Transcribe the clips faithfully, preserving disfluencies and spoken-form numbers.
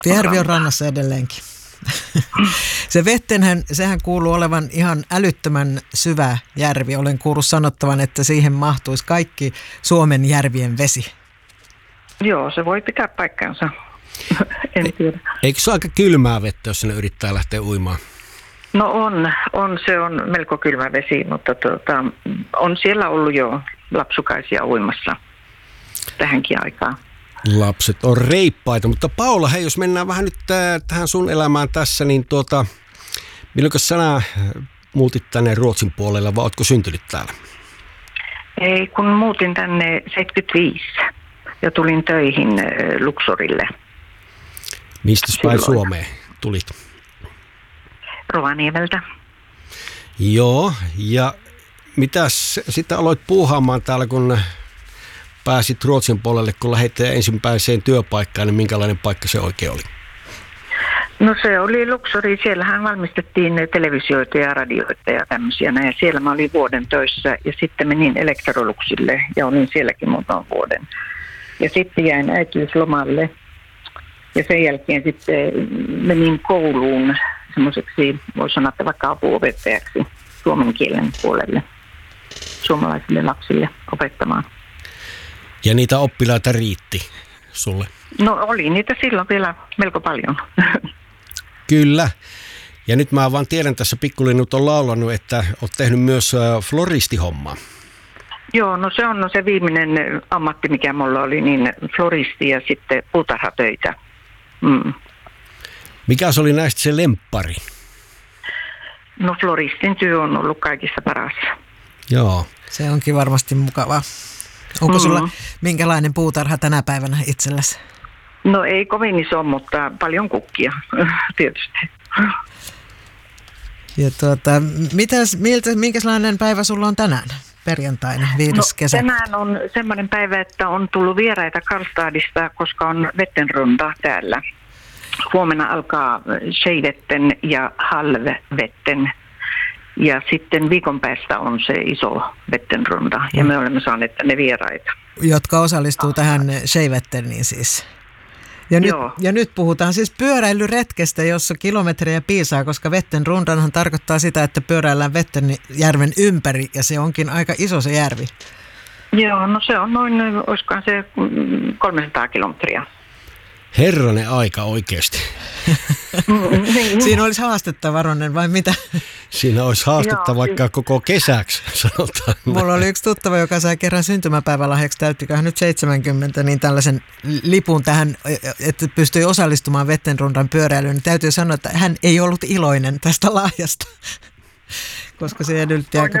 Järvi on rannassa edelleenkin. Se Vettenhän, sehän kuuluu olevan ihan älyttömän syvä järvi. Olen kuullut sanottavan, että siihen mahtuisi kaikki Suomen järvien vesi. Joo, se voi pitää paikkansa. En tiedä. Eikö se ole aika kylmää vettä, jos sinne yrittää lähteä uimaan? No on, on, se on melko kylmä vesi, mutta tuota, on siellä ollut jo lapsukaisia uimassa tähänkin aikaan. Lapset on reippaita, mutta Paula, hei, jos mennään vähän nyt tähän sun elämään tässä, niin tuota, milloin sinä muutit tänne Ruotsin puolelle, vai oletko syntynyt täällä? Ei, kun muutin tänne seitsemänkymmentäviisi ja tulin töihin Luxorille. Mistä päin Suomeen tulit? Rovaniemeltä. Joo, ja mitäs sitten aloit puuhaamaan täällä, kun pääsit Ruotsin puolelle, kun lähdit ensimmäiseen työpaikkaan, niin minkälainen paikka se oikein oli? No se oli Luxori, siellähän valmistettiin televisioita ja radioita ja tämmöisiä, ja siellä mä olin vuoden töissä, ja sitten menin Electroluxille, ja olin sielläkin muutaman vuoden. Ja sitten jäin äitiyslomalle, ja sen jälkeen sitten menin kouluun semmoiseksi, voisi sanoa, että vaikka apuopettajaksi suomen kielen puolelle, suomalaisille lapsille opettamaan. Ja niitä oppilaita riitti sulle? No oli niitä silloin vielä melko paljon. Kyllä. Ja nyt mä vaan tiedän, tässä Pikkulinnut on laulanut, että olet tehnyt myös floristihommaa. Joo, no se on no se viimeinen ammatti, mikä mulla oli, niin floristi ja sitten puutarhatöitä. Mm. Mikä se oli näistä se lemppari? No floristin työ on ollut kaikista paras. Joo. Se onkin varmasti mukavaa. Onko sulla mm-hmm. minkälainen puutarha tänä päivänä itselläsi? No ei kovin iso, mutta paljon kukkia tietysti. Ja tuota, mitäs, miltä, minkälainen päivä sulla on tänään, perjantaina, viides no, kesäkuuta? Tänään on semmoinen päivä, että on tullut vieraita Karlstadista, koska on Vettenrunda täällä. Huomenna alkaa Tjejvetten ja Halvvetten. Ja sitten viikon päästä on se iso Vettenrunda, ja me olemme saaneet tänne vieraita. Jotka osallistuu tähän Tjejvetteniin siis. Ja nyt, ja nyt puhutaan siis pyöräilyretkestä, jossa kilometrejä piisaa, koska Vettenrundanhan tarkoittaa sitä, että pyöräillään Vettenjärven ympäri, ja se onkin aika iso se järvi. Joo, no se on noin, olisikohan se kolmesataa kilometriä. Herranen aika oikeasti. Siinä olisi haastetta, Varonen, vai mitä? Siinä olisi haastetta Joo, vaikka si- koko kesäksi, sanotaan. Mulla oli yksi tuttava, joka sai kerran syntymäpäivälahjaksi, täyttiköhän nyt seitsemänkymmentä, niin tällaisen lipun tähän, että pystyi osallistumaan Vettenrundan pyöräilyyn. Niin täytyy sanoa, että hän ei ollut iloinen tästä lahjasta, koska se edellytti aika,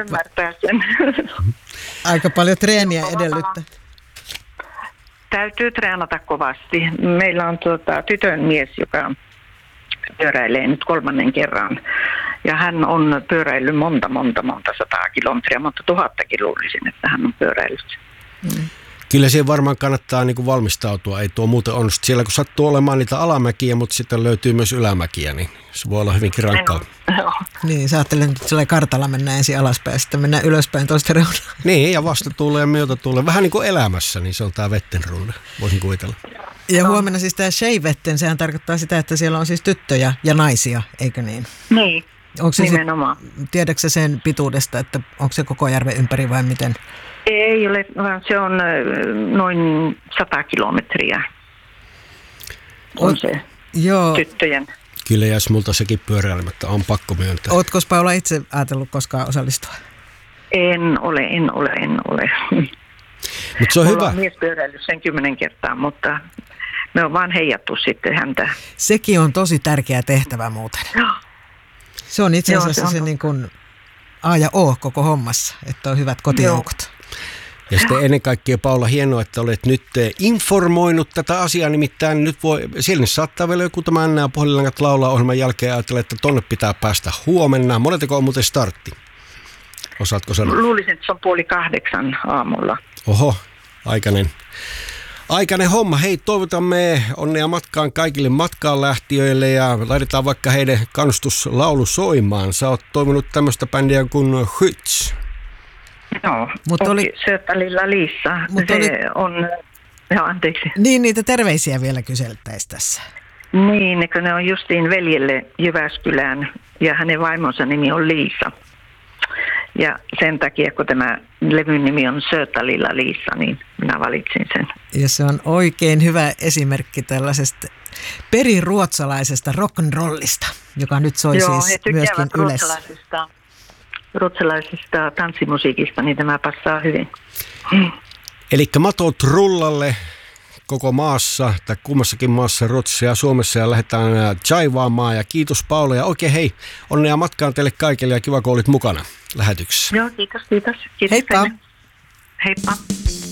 aika paljon treeniä edellyttää. Täytyy treenata kovasti. Meillä on tuota, tytön mies, joka pyöräilee nyt kolmannen kerran. Ja hän on pyöräillyt monta, monta, monta sataa kilometriä, mutta tuhattakin luulisin, että hän on pyöräillyt. Mm. Kyllä siihen varmaan kannattaa niin kuin valmistautua. Ei tuo muuten onnistu. Siellä kun sattuu olemaan niitä alamäkiä, mutta sitten löytyy myös ylämäkiä, niin se voi olla hyvinkin rankkaa. Niin, sä ajattelen, että sillä kartalla mennään ensin alaspäin ja sitten mennään ylöspäin toista reunaa. Niin, ja vasta tulee ja myötä tulee. Vähän niin kuin elämässä, niin se on tämä Vettenrunda, voisin kuvitella. Ja huomenna siis tämä Tjejvetten, sehän tarkoittaa sitä, että siellä on siis tyttöjä ja naisia, eikö niin? Niin, onko se nimenomaan. Sit, tiedätkö sen pituudesta, että onko se koko järven ympäri vai miten? Ei ole, vaan se on noin sata kilometriä. On, on se joo. Tyttöjen. Kyllä jäisi multa sekin pyöräilemättä, on pakko myöntää. Ootko Paula itse ajatellut koskaan osallistua? En ole, en ole, en ole. Mutta se on Mulla hyvä. On mies pyöräillyt sen kymmenen kertaa, mutta me on vaan heijattu sitten häntä. Sekin on tosi tärkeä tehtävä muuten. Joo. Se on itse asiassa Joo, se, se on... niin kuin A ja O koko hommassa, että on hyvät kotijoukot. Ja sitten ennen kaikkea, Paula, hienoa, että olet nyt informoinut tätä asiaa, nimittäin nyt voi, siellä saattaa vielä joku tämän nämä puhelinlangat laulaa ohjelman jälkeen ajatella, että tonne pitää päästä huomenna. Monetako on muuten startti? Osaatko sanoa? Luulisin, että se on puoli kahdeksan aamulla. Oho, aikainen. Aikainen homma. Hei, toivotamme onnea matkaan kaikille matkaan lähtiöille ja laitetaan vaikka heidän kannustuslaulu soimaan. Sä oot toiminut tämmöistä bändiä kuin Hyts. Joo, mutta oli Sötalilla Liissa. Se oli, on, joo, anteeksi. Niin, niitä terveisiä vielä kyseltäisiin tässä. Niin, kun ne on justiin veljelle Jyväskylään ja hänen vaimonsa nimi on Liisa. Ja sen takia, kun tämä levyn nimi on Sötalilla Liisa, niin minä valitsin sen. Ja se on oikein hyvä esimerkki tällaisesta periruotsalaisesta rock'n'rollista, joka nyt soi Joo, siis myöskin Ylessä. ruotsalaisista, ruotsalaisista tanssimusiikista, niin tämä passaa hyvin. Eli matot rullalle koko maassa, tai kummassakin maassa, Ruotsissa ja Suomessa, ja lähdetään jaivaamaan. Ja kiitos Paula, ja oikein hei, onnea matkaan teille kaikille, ja kiva kun olit mukana lähetyksessä. Joo, kiitos, kiitos. kiitos Heippa! Heippa!